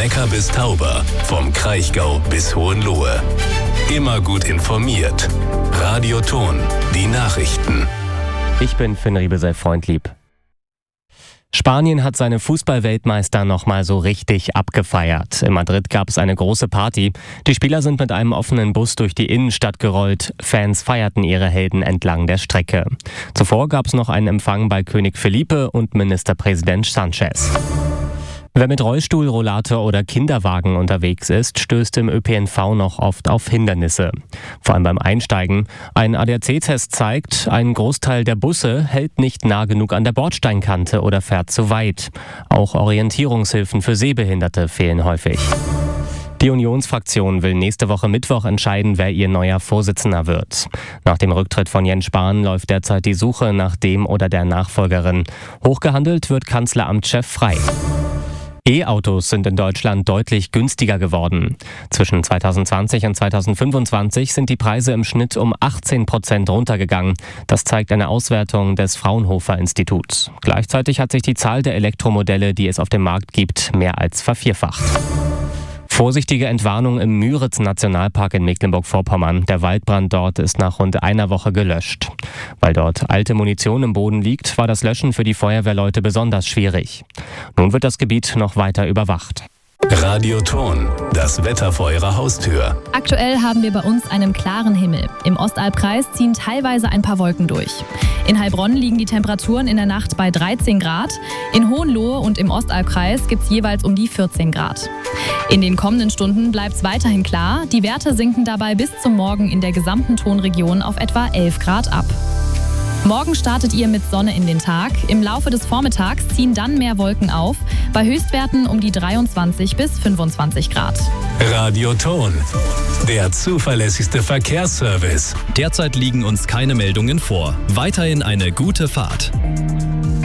Neckar bis Tauber, vom Kraichgau bis Hohenlohe. Immer gut informiert. Radio Thon, die Nachrichten. Ich bin Finn Riebesell-Freundlieb. Spanien hat seine Fußball-Weltmeister nochmal so richtig abgefeiert. In Madrid gab es eine große Party. Die Spieler sind mit einem offenen Bus durch die Innenstadt gerollt. Fans feierten ihre Helden entlang der Strecke. Zuvor gab es noch einen Empfang bei König Felipe und Ministerpräsident Sánchez. Wer mit Rollstuhl, Rollator oder Kinderwagen unterwegs ist, stößt im ÖPNV noch oft auf Hindernisse. Vor allem beim Einsteigen. Ein ADAC-Test zeigt, ein Großteil der Busse hält nicht nah genug an der Bordsteinkante oder fährt zu weit. Auch Orientierungshilfen für Sehbehinderte fehlen häufig. Die Unionsfraktion will nächste Woche Mittwoch entscheiden, wer ihr neuer Vorsitzender wird. Nach dem Rücktritt von Jens Spahn läuft derzeit die Suche nach dem oder der Nachfolgerin. Hochgehandelt wird Kanzleramtschef Frey. E-Autos sind in Deutschland deutlich günstiger geworden. Zwischen 2020 und 2025 sind die Preise im Schnitt um 18% runtergegangen. Das zeigt eine Auswertung des Fraunhofer Instituts. Gleichzeitig hat sich die Zahl der Elektromodelle, die es auf dem Markt gibt, mehr als vervierfacht. Vorsichtige Entwarnung im Müritz-Nationalpark in Mecklenburg-Vorpommern. Der Waldbrand dort ist nach rund einer Woche gelöscht. Weil dort alte Munition im Boden liegt, war das Löschen für die Feuerwehrleute besonders schwierig. Nun wird das Gebiet noch weiter überwacht. Radio Thon, das Wetter vor Ihrer Haustür. Aktuell haben wir bei uns einen klaren Himmel. Im Ostalbkreis ziehen teilweise ein paar Wolken durch. In Heilbronn liegen die Temperaturen in der Nacht bei 13 Grad. In Hohenlohe und im Ostalbkreis gibt es jeweils um die 14 Grad. In den kommenden Stunden bleibt es weiterhin klar. Die Werte sinken dabei bis zum Morgen in der gesamten Thonregion auf etwa 11 Grad ab. Morgen startet ihr mit Sonne in den Tag. Im Laufe des Vormittags ziehen dann mehr Wolken auf, bei Höchstwerten um die 23 bis 25 Grad. Radio Thon, der zuverlässigste Verkehrsservice. Derzeit liegen uns keine Meldungen vor. Weiterhin eine gute Fahrt.